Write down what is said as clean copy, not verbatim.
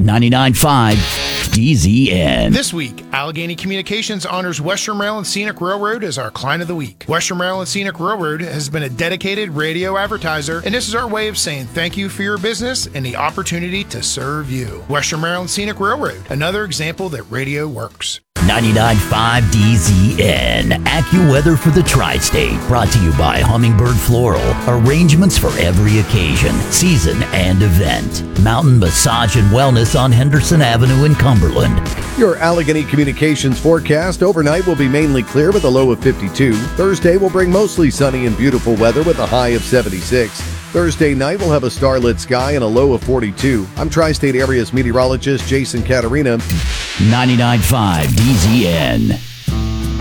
99.5 DZN. This week, Allegheny Communications honors Western Maryland Scenic Railroad as our Client of the Week. Western Maryland Scenic Railroad has been a dedicated radio advertiser, and this is our way of saying thank you for your business and the opportunity to serve you. Western Maryland Scenic Railroad, another example that radio works. 99.5 DZN. AccuWeather for the Tri-State. Brought to you by Hummingbird Floral. Arrangements for every occasion, season, and event. Mountain Massage and Wellness on Henderson Avenue in Cumberland. Your Allegheny Communications forecast overnight will be mainly clear with a low of 52. Thursday will bring mostly sunny and beautiful weather with a high of 76. Thursday night will have a starlit sky and a low of 42. I'm Tri-State Area's meteorologist Jason Caterina. 99.5 DZN.